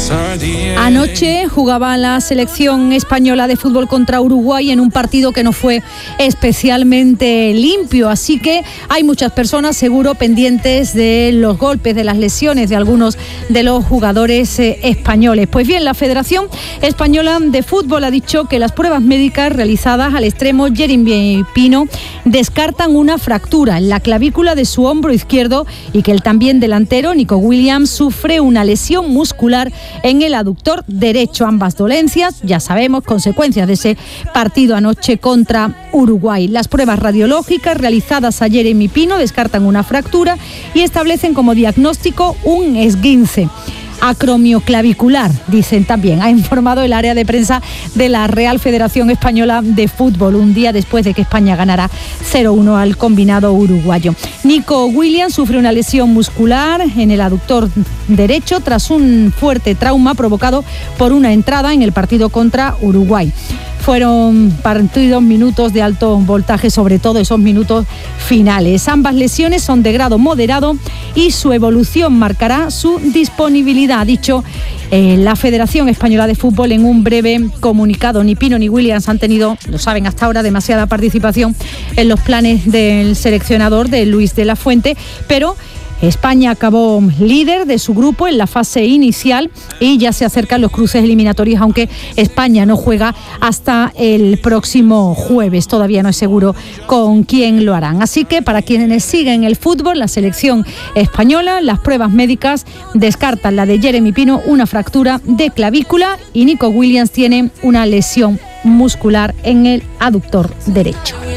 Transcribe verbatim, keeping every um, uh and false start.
Anoche jugaba la selección española de fútbol contra Uruguay en un partido que no fue especialmente limpio, así que hay muchas personas seguro pendientes de los golpes, de las lesiones de algunos de los jugadores eh, españoles. Pues bien, la Federación Española de Fútbol ha dicho que las pruebas médicas realizadas al extremo Jeremy Pino descartan una fractura en la clavícula de su hombro izquierdo y que el también delantero Nico Williams sufre una lesión muscular en el aductor derecho. Ambas dolencias, ya sabemos, consecuencias de ese partido anoche contra Uruguay. Las pruebas radiológicas realizadas a Jeremy Pino descartan una fractura y establecen como diagnóstico un esguince acromioclavicular, dicen también. Ha informado el área de prensa de la Real Federación Española de Fútbol, un día después de que España ganara cero uno al combinado uruguayo. Nico Williams sufre una lesión muscular en el aductor derecho tras un fuerte trauma provocado por una entrada en el partido contra Uruguay. Fueron partidos minutos de alto voltaje, sobre todo esos minutos finales. Ambas lesiones son de grado moderado y su evolución marcará su disponibilidad, ha dicho eh, la Federación Española de Fútbol en un breve comunicado. Ni Pino ni Williams han tenido, lo saben hasta ahora, demasiada participación en los planes del seleccionador de Luis de la Fuente, pero España acabó líder de su grupo en la fase inicial y ya se acercan los cruces eliminatorios, aunque España no juega hasta el próximo jueves. Todavía no es seguro con quién lo harán. Así que para quienes siguen el fútbol, la selección española, las pruebas médicas descartan la de Jeremy Pino, una fractura de clavícula, y Nico Williams tiene una lesión muscular en el aductor derecho.